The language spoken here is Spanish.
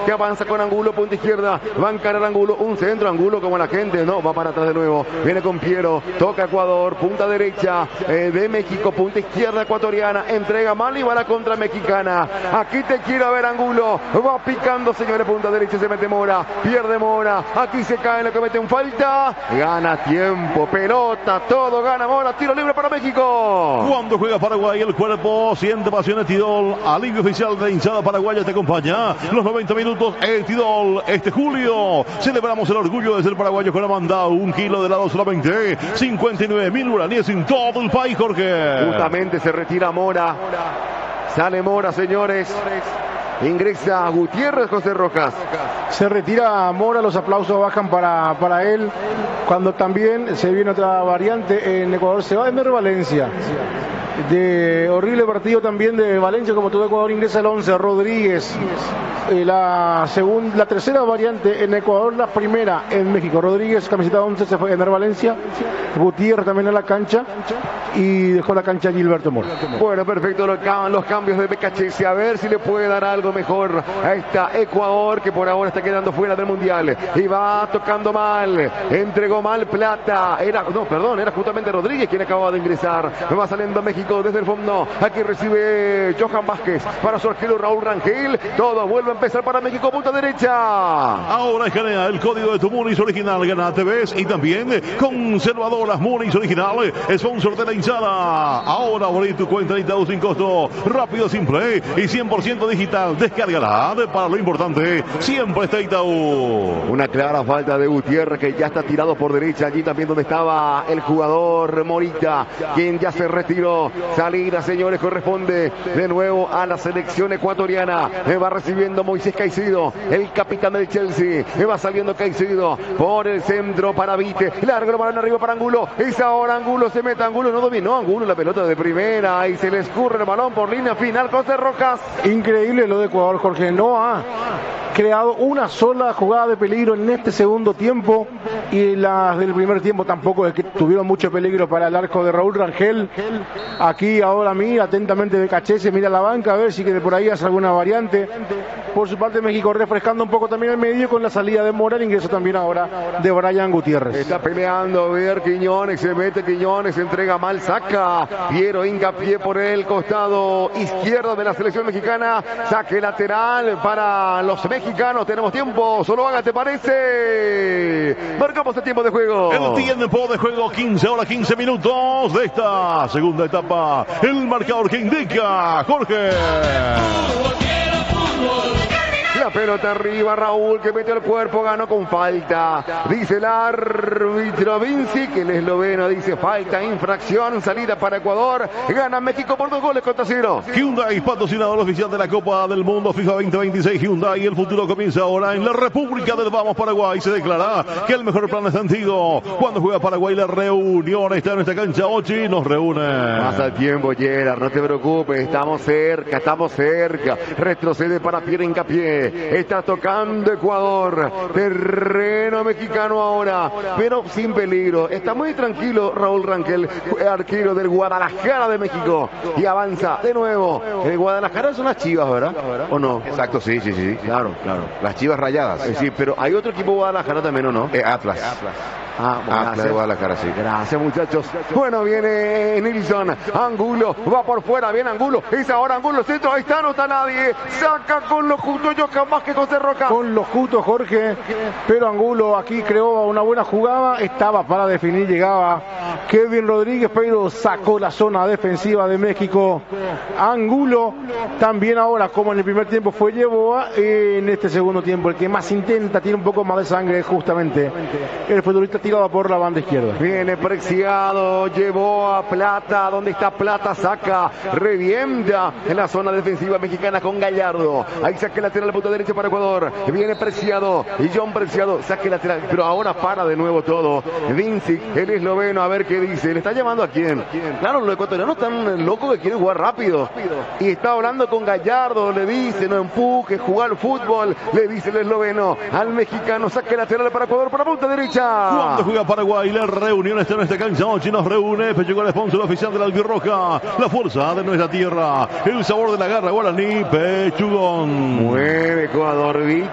que avanza con Angulo, punta izquierda, va a encarar Angulo, un centro, Angulo como la gente, no, va para atrás de nuevo, viene con Piero, toca Ecuador, punta derecha de México, punta izquierda ecuatoriana, entrega mal y va a la contra mexicana, aquí te quiero ver Angulo, va picando señores, punta derecha, se mete Mora, pierde Mora, aquí se cae, le cometen falta, gana tiempo, pelota, todo gana Mora, tiro libre para México. Cuando juega Paraguay, el cuerpo siente pasiones Tidol, alivio oficial de hinchada paraguaya te acompaña, los 90 minutos, Tidol, este julio, celebramos el orgullo de ser paraguayos con Amanda, 1 kilo de helado solamente, 59.000 guaraníes en todo el país, Jorge. Justamente se retira Mora, sale Mora, señores. Ingresa Gutiérrez, José Rojas. Se retira Mora, los aplausos bajan para él. Cuando también se viene otra variante en Ecuador, se va Emer Valencia. De horrible partido también de Valencia, como todo Ecuador ingresa el 11, Rodríguez. La tercera variante en Ecuador, la primera en México. Rodríguez, camiseta 11, se fue Emer Valencia. Gutiérrez también a la cancha y dejó la cancha Gilberto Mora. Bueno, perfecto, los cambios de Becachese, a ver si le puede dar algo mejor a esta Ecuador que por ahora está quedando fuera del Mundial y va tocando mal, entregó mal Plata, era justamente Rodríguez quien acababa de ingresar, va saliendo México desde el fondo, aquí recibe Johan Vázquez para su arquero Raúl Rangel, todo vuelve a empezar para México, punta derecha. Ahora escanea el código de tu Munis original, gana TVs y también conservadoras Munis original, sponsor de la hinchada. Ahora abrir tu cuenta de Itaú sin costo, rápido, simple y 100% digital. Descárgala, para lo importante siempre está Itaú. Una clara falta de Gutiérrez que ya está tirado por derecha, allí también donde estaba el jugador Morita, quien ya se retiró. Salida, señores, corresponde de nuevo a la selección ecuatoriana. Va recibiendo Moisés Caicedo, el capitán del Chelsea. Va saliendo Caicedo por el centro para Vite. Largo el balón arriba para Angulo. Es ahora Angulo, se mete Angulo, no dominó Angulo la pelota de primera y se le escurre el balón por línea final. José Rojas. Increíble lo de Ecuador, Jorge. No ha creado una sola jugada de peligro en este segundo tiempo y las del primer tiempo tampoco es que tuvieron mucho peligro para el arco de Raúl Rangel. Aquí ahora mira atentamente Becachese, mira la banca a ver si que de por ahí hace alguna variante. Por su parte México refrescando un poco también el medio con la salida de Mora, el ingreso también ahora de Brian Gutiérrez. Está peleando, a ver Quiñones, se mete Quiñones, entrega mal, saca Piero hincapié por el costado izquierdo de la selección mexicana, saque lateral para los mexicanos, tenemos tiempo, solo haga, ¿te parece? Marcamos el tiempo de juego. El tiempo de juego, 15 horas 15 minutos de esta segunda etapa. El marcador que indica Jorge. La pelota arriba, Raúl que mete el cuerpo, ganó con falta. Dice el árbitro Vinci, que el esloveno dice falta, infracción, salida para Ecuador. Gana México por 2-0. Hyundai, patrocinador oficial de la Copa del Mundo FIFA 2026. Hyundai, el futuro comienza ahora en la República del Vamos, Paraguay. Se declara que el mejor plan es antiguo. Cuando juega Paraguay, la reunión está en esta cancha. Ochi nos reúne. Pasa el tiempo, Gerard, no te preocupes, estamos cerca. Retrocede para Pierre Hincapié. Está tocando Ecuador, terreno mexicano ahora, pero sin peligro. Está muy tranquilo Raúl Rangel, arquero del Guadalajara de México. Y avanza de nuevo. El Guadalajara son las Chivas, ¿verdad? ¿O no? Exacto, sí. Claro. Las Chivas Rayadas. Sí, pero hay otro equipo Guadalajara también, ¿o no? Atlas. Atlas de Guadalajara, sí. Gracias, muchachos. Bueno, viene Nilsson. Angulo va por fuera. Viene Angulo. Es ahora Angulo. Centro. Ahí está. No está nadie. Saca con los justos. Johan Vázquez, José Rojas. Con los justos, Jorge. Pero Angulo aquí creó una buena jugada. Estaba para definir. Llegaba Kevin Rodríguez, pero sacó la zona defensiva de México. Angulo. También ahora, como en el primer tiempo fue Yeboah, en este segundo tiempo el que más intenta, tiene un poco más de sangre, justamente el futbolista tirado por la banda izquierda. Viene Preciado, llevó a Plata, donde está Plata, saca, revienta en la zona defensiva mexicana con Gallardo. Ahí saque lateral, punta derecha para Ecuador. Viene Preciado y John Preciado, saque lateral, pero ahora para de nuevo todo. Vinci, el esloveno, a ver qué dice. ¿Le está llamando a quién? Claro, los ecuatorianos están locos que quieren jugar rápido. Y está hablando con Gallardo, le dice, no empuje, jugar fútbol, le dice el esloveno al mexicano, saque lateral para Ecuador, para punta derecha. Cuando juega Paraguay, la reunión está en esta cancha. Ochi nos reúne, Pechuga, el sponsor oficial de la albirroja, la fuerza de nuestra tierra, el sabor de la garra guaraní, Pechugón. Mueve Ecuador,